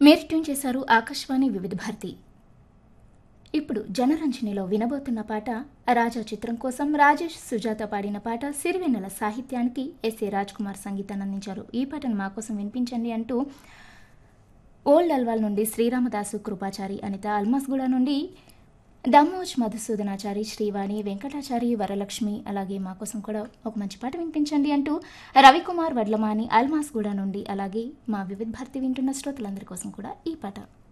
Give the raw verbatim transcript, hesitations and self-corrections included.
మీరు ట్యూన్ చేశారు ఆకాశవాణి వివిధ భారతి. ఇప్పుడు జనరంజనిలో వినబోతున్న పాట రాజా చిత్రం కోసం రాజేష్ సుజాత పాడిన పాట. సిరివెన్నెల సాహిత్యానికి ఎస్ఏ రాజ్ కుమార్ సంగీతాన్ని అందించారు. ఈ పాటను మా కోసం వినిపించండి అంటూ ఓల్డ్ అల్వాల్ నుండి శ్రీరామదాసు కృపాచారి, అనిత అల్మాస్గూడ నుండి దమ్మోజ్ మధుసూదనాచారి, శ్రీవాణి, వెంకటాచారి, వరలక్ష్మి, అలాగే మా కోసం కూడా ఒక మంచి పాట వినిపించండి అంటూ రవికుమార్ వడ్లమాని అల్మాస్గూడ నుండి, అలాగే మా వివిధ భారతి వింటున్న శ్రోతలందరి కోసం కూడా ఈ పాట.